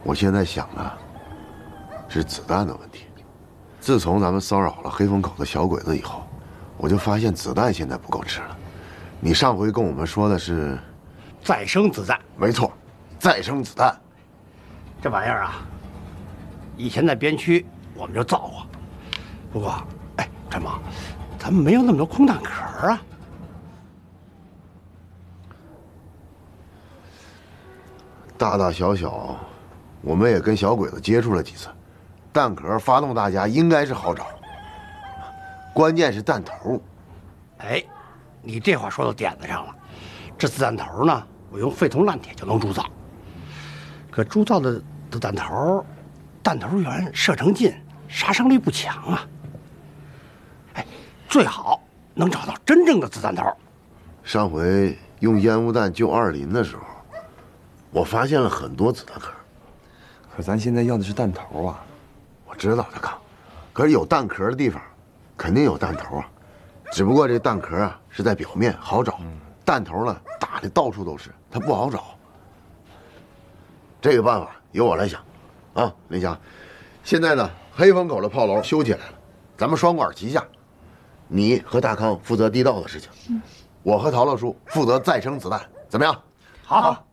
我现在想的是子弹的问题。自从咱们骚扰了黑风口的小鬼子以后，我就发现子弹现在不够吃了。你上回跟我们说的是再生子弹， 没错，再生子弹。 这玩意儿啊，以前在边区我们就造过，不过，哎，陈猛，咱们没有那么多空弹壳啊。 大大小小，我们也跟小鬼子接触了几次，弹壳发动大家应该是好找，关键是弹头。 哎，你这话说到点子上了。这子弹头呢，我用废铜烂铁就能铸造，可铸造的弹头，弹头远，射程近，杀伤力不强啊。哎，最好能找到真正的子弹头。 上回用烟雾弹救二林的时候，我发现了很多子弹壳。 可咱现在要的是弹头啊！ 我知道，大康，可是有弹壳的地方，肯定有弹头啊。只不过这弹壳啊是在表面好找，弹头呢打的到处都是，它不好找。这个办法由我来想，啊，林祥，现在呢黑风口的炮楼修起来了，咱们双管齐下，你和大康负责地道的事情，我和陶乐叔负责再生子弹，怎么样？ 好。